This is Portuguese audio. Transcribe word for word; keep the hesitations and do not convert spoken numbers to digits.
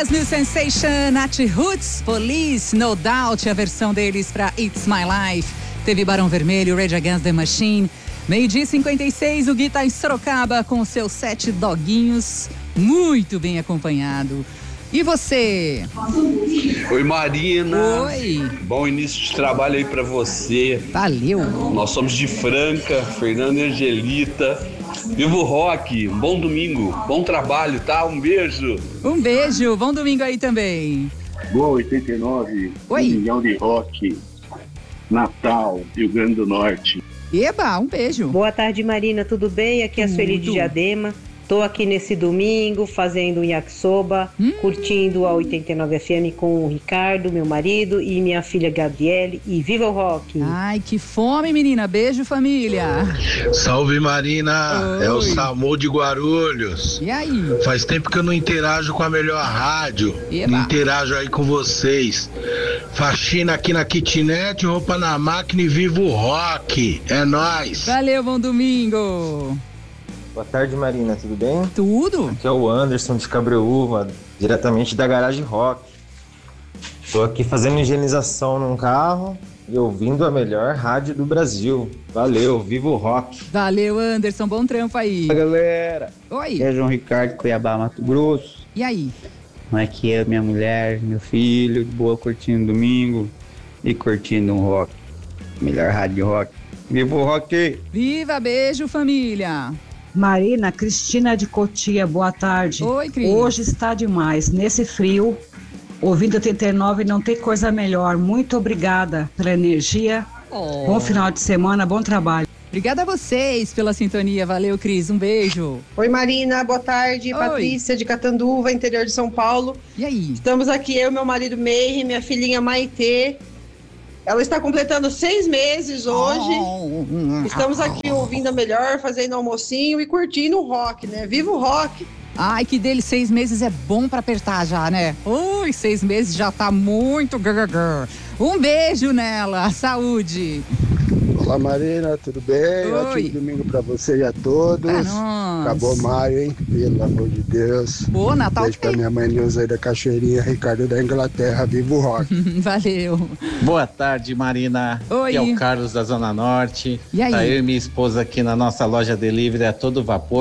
Dance New Sensation, Nat Roots, Police, No Doubt, a versão deles pra It's My Life. Teve Barão Vermelho, Rage Against the Machine. Meio-dia e cinquenta e seis, o Gui tá em Sorocaba com seus sete doguinhos, muito bem acompanhado. E você? Oi, Marina. Oi. Bom início de trabalho aí pra você. Valeu. Nós somos de Franca, Fernando e Angelita. Viva o rock, um bom domingo, bom trabalho, tá? Um beijo. Um beijo, bom domingo aí também. Boa oitenta e nove, Oi. um milhão de rock, Natal, Rio Grande do Norte. Eba, um beijo. Boa tarde, Marina, tudo bem? Aqui é a Sueli de Diadema. Tô aqui nesse domingo fazendo um yakisoba, hum? curtindo a oitenta e nove F M com o Ricardo, meu marido, e minha filha Gabriele, e viva o rock! Ai, que fome, menina! Beijo, família! Salve, Marina! Oi. É o Samu de Guarulhos. E aí? Faz tempo que eu não interajo com a melhor rádio. Eba. Não interajo aí com vocês. Faxina aqui na kitnet, roupa na máquina e viva o rock! É nóis! Valeu, bom domingo! Boa tarde, Marina, tudo bem? Tudo. Aqui é o Anderson de Cabreúva, diretamente da Garagem Rock. Estou aqui fazendo higienização num carro e ouvindo a melhor rádio do Brasil. Valeu, viva o rock. Valeu, Anderson, bom trampo aí. Fala, galera. Oi. É João Ricardo, Cuiabá, Mato Grosso. E aí? Aqui é minha mulher, meu filho, de boa, curtindo domingo e curtindo um rock. Melhor rádio de rock. Viva o rock. Viva, beijo, família. Marina, Cristina de Cotia, boa tarde. Oi, Cris. Hoje está demais, nesse frio, ouvindo oitenta e nove não tem coisa melhor. Muito obrigada pela energia, oh. Bom final de semana, bom trabalho. Obrigada a vocês pela sintonia, valeu, Cris, um beijo. Oi, Marina, boa tarde. Oi. Patrícia de Catanduva, interior de São Paulo. E aí? Estamos aqui, eu, meu marido Meire, minha filhinha Maitê. Ela está completando seis meses hoje. Oh. Estamos aqui ouvindo a melhor, fazendo almocinho e curtindo o rock, né? Viva o rock! Ai, que dele, seis meses é bom pra apertar já, né? Ui, seis meses já tá muito grrr. Um beijo nela, saúde! Olá, Marina, tudo bem? Oi. Ótimo domingo pra você e a todos. Ah, acabou maio, hein? Pelo amor de Deus. Boa, Natal. Beijo pra minha mãe Neuza aí da Cachoeirinha, Ricardo da Inglaterra, viva o rock. Valeu. Boa tarde, Marina. Oi. Aqui é o Carlos da Zona Norte. E aí? Tá eu e minha esposa aqui na nossa loja delivery a todo vapor.